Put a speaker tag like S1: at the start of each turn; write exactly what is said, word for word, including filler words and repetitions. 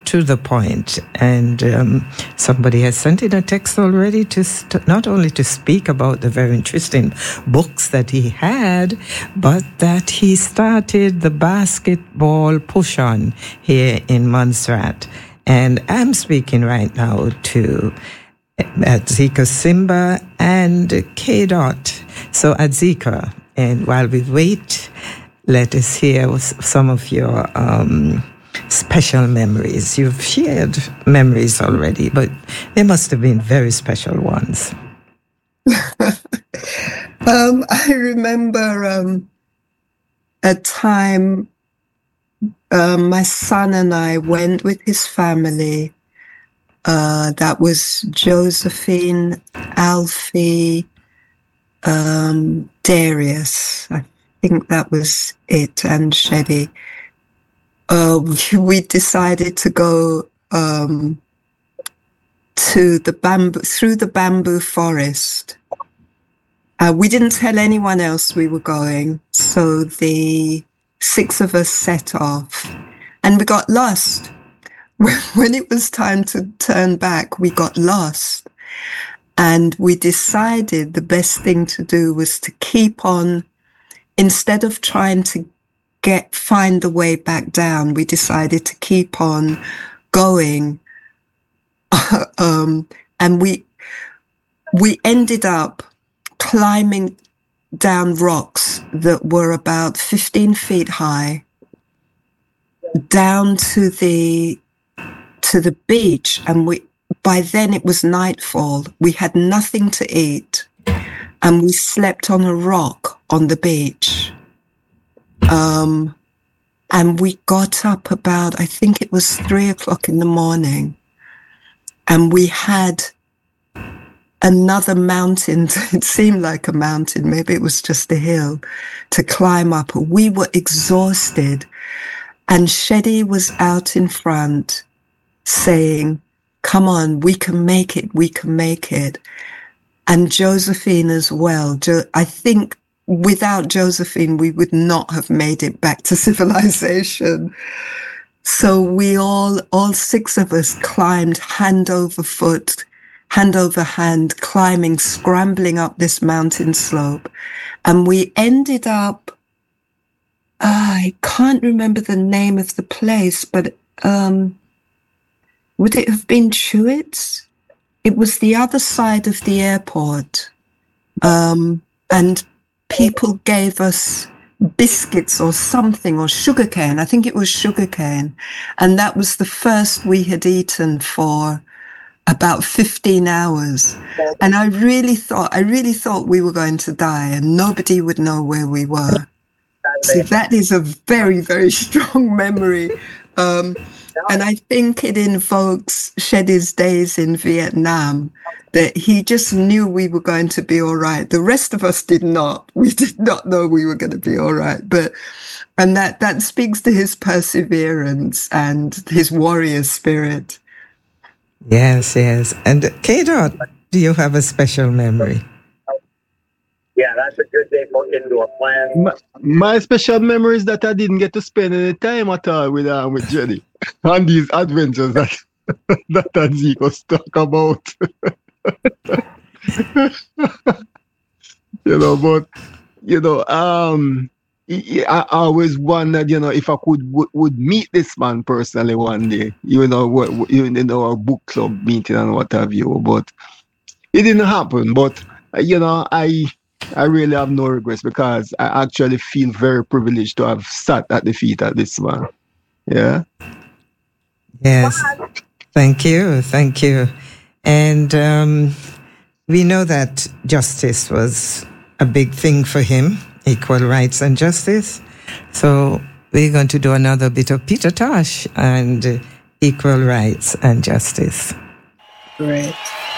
S1: to the point. And um, somebody has sent in a text already to st- not only to speak about the very interesting books that he had, but that he started the basketball push-on here in Montserrat. And I'm speaking right now to Adzika Simba and K-Dot. So Adzika, and while we wait, let us hear some of your um, special memories. You've shared memories already, but they must have been very special ones.
S2: um, I remember um, a time um, my son and I went with his family. Uh, that was Josephine, Alfie, um, Darius. I think that was it, and Shedi. Uh, we decided to go um, to the bamboo through the bamboo forest. Uh, we didn't tell anyone else we were going, so the six of us set off, and we got lost. When it was time to turn back, we got lost. And we decided the best thing to do was to keep on, instead of trying to get, find the way back down, we decided to keep on going. um, and we, we ended up climbing down rocks that were about fifteen feet high, down to the, to the beach, and we by then it was nightfall. We had nothing to eat, and we slept on a rock on the beach. Um, and we got up about, I think it was three o'clock in the morning, and we had another mountain. It seemed like a mountain, maybe it was just a hill, to climb up. We were exhausted, and Shedi was out in front, saying, come on, we can make it, we can make it. And Josephine as well. Jo- I think without Josephine, we would not have made it back to civilization. So we all, all six of us climbed hand over foot, hand over hand, climbing, scrambling up this mountain slope. And we ended up, uh, I can't remember the name of the place, but um, would it have been Chewits? It was the other side of the airport. Um, and people gave us biscuits or something, or sugarcane. I think it was sugarcane. And that was the first we had eaten for about fifteen hours. And I really thought, I really thought we were going to die and nobody would know where we were. So that is a very, very strong memory. Um, and I think it invokes Shedi's days in Vietnam, that he just knew we were going to be all right. The rest of us did not. We did not know we were going to be all right. But, and that, that speaks to his perseverance and his warrior spirit.
S1: Yes, yes. And K-Dot, do you have a special memory?
S3: Yeah, that's a good day for indoor plans.
S4: My, my special memory is that I didn't get to spend any time at all with um, with Jenny on these adventures that that Adzika was talk about. You know, but you know, um, I always wondered, you know, if I could w- would meet this man personally one day. You know, what you know, our book club meeting and what have you. But it didn't happen. But you know, I. I really have no regrets because I actually feel very privileged to have sat at the feet of this man. Yeah.
S1: Yes. Thank you. Thank you. And um, we know that justice was a big thing for him, equal rights and justice. So we're going to do another bit of Peter Tosh and equal rights and justice.
S2: Great.